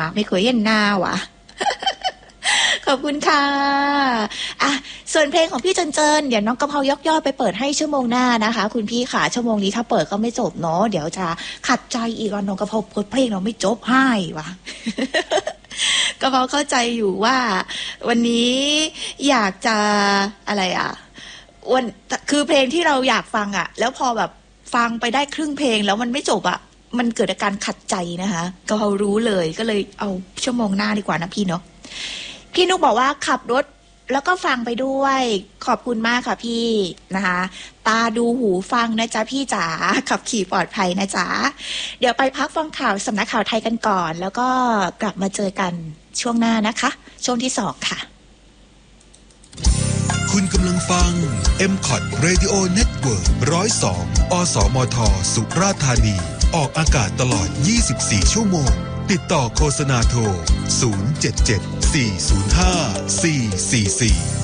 ไม่เคยเห็นหน้าวะ ขอบคุณค่ะอ่ะส่วนเพลงของพี่เจินเดี๋ยวน้องกะเพรายกยอดไปเปิดให้ชั่วโมงหน้านะคะคุณพี่ค่ะชั่วโมงนี้ถ้าเปิดก็ไม่จบเนาะเดี๋ยวจะขัดใจอีกว่าน้องกะเพราเปิดเพลงเราไม่จบให้วะ กะเพราเข้าใจอยู่ว่าวันนี้อยากจะอะไรวันคือเพลงที่เราอยากฟังแล้วพอแบบฟังไปได้ครึ่งเพลงแล้วมันไม่จบมันเกิดอาการขัดใจนะคะกะเพรารู้เลยก็เลยเอาชั่วโมงหน้าดีกว่านะพี่เนาะพี่นุกบอกว่าขับรถแล้วก็ฟังไปด้วยขอบคุณมากค่ะพี่นะคะตาดูหูฟังนะจ๊ะพี่จ๋าขับขี่ปลอดภัยนะจ๊ะเดี๋ยวไปพักฟังข่าวสำนักข่าวไทยกันก่อนแล้วก็กลับมาเจอกันช่วงหน้านะคะช่วงที่2ค่ะคุณกำลังฟัง MCOT Radio Network 102 อสมท สุราษฎร์ธานีออกอากาศตลอด24ชั่วโมงติดต่อโฆษณาโทร077 405 444